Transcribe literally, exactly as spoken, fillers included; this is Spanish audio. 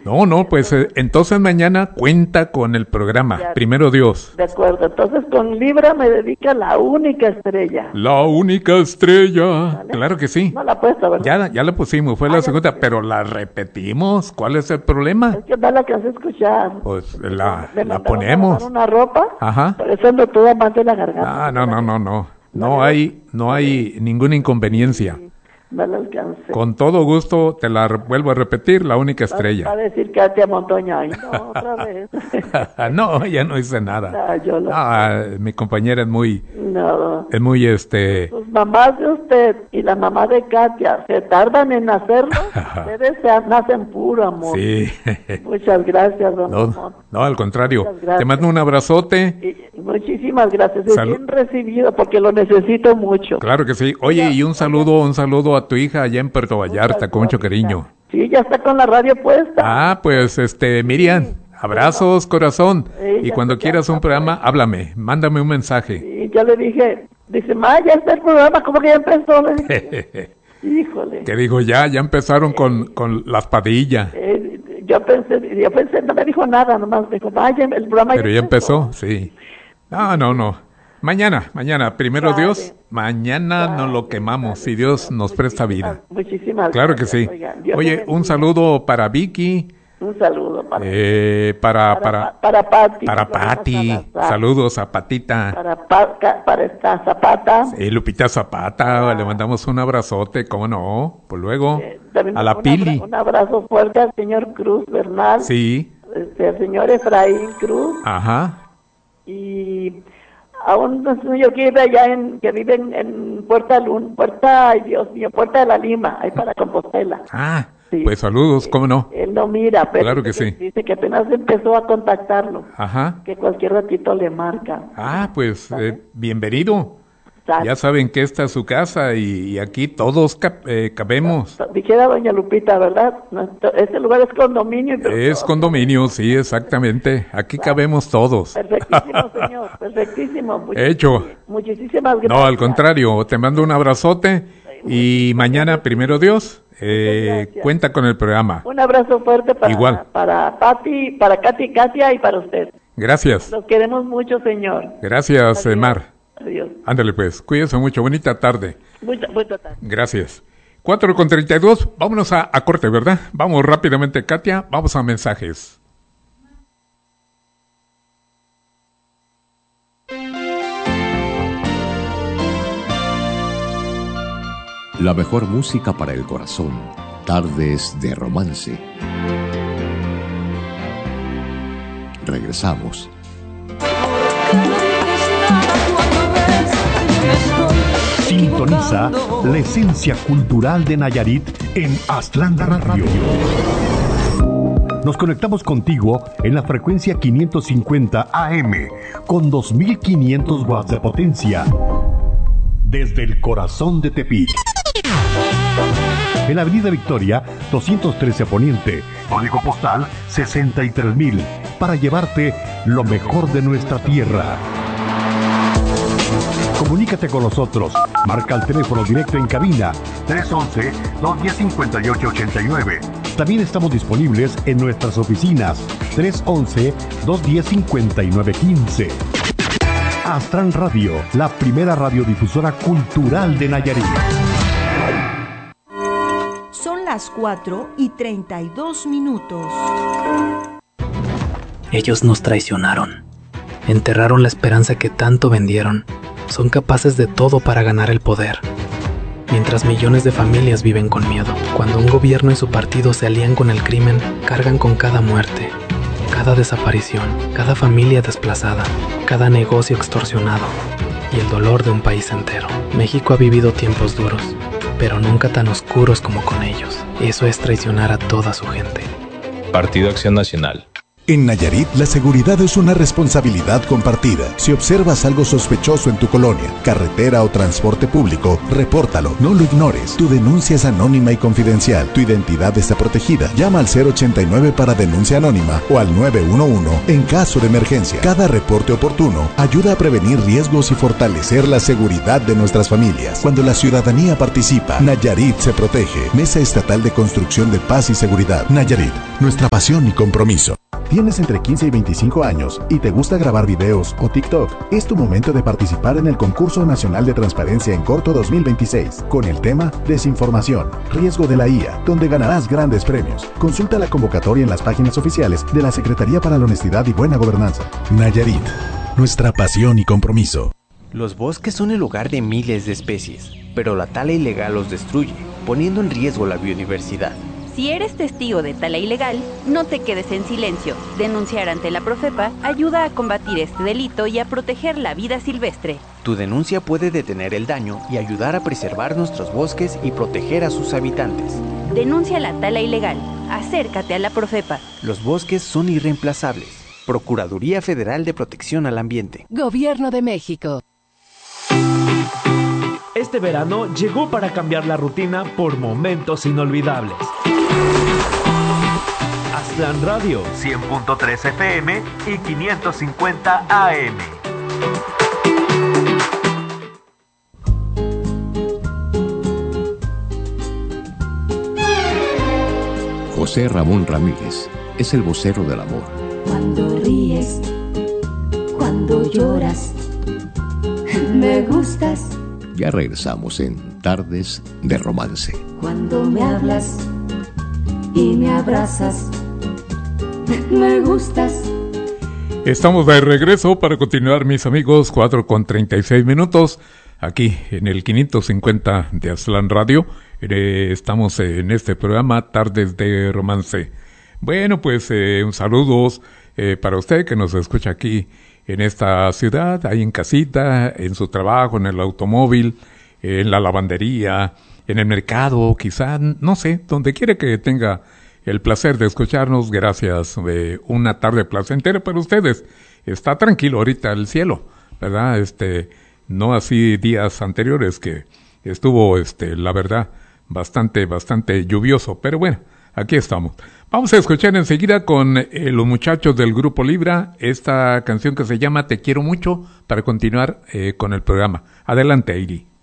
No, no, pues eh, entonces mañana cuenta con el programa, ya, primero Dios. De acuerdo, entonces con Libra me dedica La Única Estrella. La Única Estrella, ¿vale? Claro que sí. No la puesta, ¿verdad? Ya, ya la pusimos, fue ah, la segunda, sí. Pero la repetimos, ¿cuál es el problema? Es que no la cansé escuchar. Pues la, me la ponemos. A una ropa, ajá. Por eso ando toda más de la garganta. Ah, no, no, no, no, no hay, no hay ninguna inconveniencia. Sí. No la alcancé. Con todo gusto te la vuelvo a repetir, La Única Estrella. Va a decir Katia Montoña, ay, no, otra vez. No, ya no hice nada. No, yo lo ah, mi compañera es muy, no. es muy este. Sus mamás de usted y la mamá de Katia se tardan en hacerlo. Ustedes se nacen puro amor. Sí. Muchas gracias, don no, amor. No, al contrario. Te mando un abrazote. Y, muchísimas gracias. Es bien recibido porque lo necesito mucho. Claro que sí. Oye, y un saludo, un saludo a tu hija allá en Puerto Vallarta, con mucho cariño. Sí, ya está con la radio puesta. Ah, pues, este, Miriam, sí. Abrazos, corazón. Sí, y cuando quieras un programa, puesta. Háblame, mándame un mensaje. Sí, ya le dije, dice, ma, ya está el programa, ¿cómo que ya empezó? Le dije, híjole. Que dijo, ya, ya empezaron eh, con, con las padillas. Eh, yo pensé, yo pensé, no me dijo nada, nomás me dijo, vaya, el programa Pero ya ya empezó, empezó sí. No, no, no. Mañana, mañana, primero vale. Dios, mañana vale, nos lo quemamos, vale. Si Dios nos presta vida. Muchísimas claro gracias. Que sí. Oiga, oye, un saludo para Vicky. Un saludo para eh, para para para Pati. Para Pati. Saludos a Patita. Para pa, para esta Zapata. Sí, Lupita Zapata, ah. Le mandamos un abrazote, ¿cómo no? Pues luego eh, a la un Pili. Abra, un abrazo fuerte al señor Cruz Bernal. Sí. Este, al señor Efraín Cruz. Ajá. Y a un señor que vive allá en, que vive en, en Puerta Lun, Puerta, ay Dios mío, Puerta de la Lima, ahí para Compostela. Ah, sí. Pues saludos, ¿cómo no? Él no mira, pero claro que dice, sí. Dice que apenas empezó a contactarlo. Ajá. Que cualquier ratito le marca. Ah, pues eh, bienvenido. ¿Sabes? Ya saben que esta es su casa y, y aquí todos cap, eh, cabemos. Dijera doña Lupita, ¿verdad? Este lugar es condominio. Pero es todo. Condominio, sí, exactamente. Aquí claro. Cabemos todos. Perfectísimo, señor, perfectísimo. Muchis, Hecho. Muchísimas gracias. No, al contrario, te mando un abrazote y mañana, primero Dios, eh, cuenta con el programa. Un abrazo fuerte para, Igual. para Pati, para Katy, Katia y para usted. Gracias. Los queremos mucho, señor. Gracias, Adiós. Mar. Adiós. Ándale pues, cuídense mucho, bonita tarde. Buena, buena tarde. Gracias. cuatro con treinta y dos, vámonos a, a corte, ¿verdad? Vamos rápidamente, Katia, vamos a mensajes. La mejor música para el corazón, tardes de romance. Regresamos. Sintoniza la esencia cultural de Nayarit en Atlanta Radio. Nos conectamos contigo en la frecuencia quinientos cincuenta A M con dos mil quinientos watts de potencia desde el corazón de Tepic. En la Avenida Victoria, doscientos trece Poniente, código postal sesenta y tres mil, para llevarte lo mejor de nuestra tierra. Comunícate con nosotros. Marca el teléfono directo en cabina tres once, dos diez, cincuenta y ocho ochenta y nueve. También estamos disponibles en nuestras oficinas tres once, dos diez, cincuenta y nueve quince. Astran Radio, la primera radiodifusora cultural de Nayarit. Son las cuatro y treinta y dos minutos. Ellos nos traicionaron. Enterraron la esperanza que tanto vendieron. Son capaces de todo para ganar el poder. Mientras millones de familias viven con miedo. Cuando un gobierno y su partido se alían con el crimen, cargan con cada muerte, cada desaparición, cada familia desplazada, cada negocio extorsionado y el dolor de un país entero. México ha vivido tiempos duros, pero nunca tan oscuros como con ellos. Eso es traicionar a toda su gente. Partido Acción Nacional. En Nayarit, la seguridad es una responsabilidad compartida. Si observas algo sospechoso en tu colonia, carretera o transporte público, repórtalo, no lo ignores. Tu denuncia es anónima y confidencial. Tu identidad está protegida. Llama al cero ochenta y nueve para denuncia anónima o al nueve uno uno en caso de emergencia. Cada reporte oportuno ayuda a prevenir riesgos y fortalecer la seguridad de nuestras familias. Cuando la ciudadanía participa, Nayarit se protege. Mesa Estatal de Construcción de Paz y Seguridad. Nayarit, nuestra pasión y compromiso. ¿Tienes entre quince y veinticinco años y te gusta grabar videos o TikTok? Es tu momento de participar en el Concurso Nacional de Transparencia en Corto dos mil veintiséis, con el tema Desinformación, Riesgo de la I A, donde ganarás grandes premios. Consulta la convocatoria en las páginas oficiales de la Secretaría para la Honestidad y Buena Gobernanza. Nayarit, nuestra pasión y compromiso. Los bosques son el hogar de miles de especies, pero la tala ilegal los destruye, poniendo en riesgo la biodiversidad. Si eres testigo de tala ilegal, no te quedes en silencio. Denunciar ante la Profepa ayuda a combatir este delito y a proteger la vida silvestre. Tu denuncia puede detener el daño y ayudar a preservar nuestros bosques y proteger a sus habitantes. Denuncia la tala ilegal. Acércate a la Profepa. Los bosques son irreemplazables. Procuraduría Federal de Protección al Ambiente. Gobierno de México. Este verano llegó para cambiar la rutina por momentos inolvidables. Aztlán Radio, cien punto tres F M y quinientos cincuenta A M. José Ramón Ramírez es el vocero del amor. Cuando ríes, cuando lloras, me gustas. Ya regresamos en Tardes de Romance. Cuando me hablas y me abrazas, me gustas. Estamos de regreso para continuar, mis amigos, cuatro con treinta y seis minutos, aquí en el quinientos cincuenta de Aztlán Radio. Eh, estamos en este programa Tardes de Romance. Bueno, pues eh, un saludos eh, para usted que nos escucha aquí en esta ciudad, ahí en casita, en su trabajo, en el automóvil, en la lavandería, en el mercado, quizá, no sé, donde quiera que tenga el placer de escucharnos. Gracias, eh, una tarde placentera para ustedes. Está tranquilo ahorita el cielo, ¿verdad? Este, no así días anteriores que estuvo, este, la verdad, bastante, bastante lluvioso, pero bueno, aquí estamos. Vamos a escuchar enseguida con eh, los muchachos del Grupo Libra esta canción que se llama Te Quiero Mucho para continuar eh, con el programa. Adelante, Airi.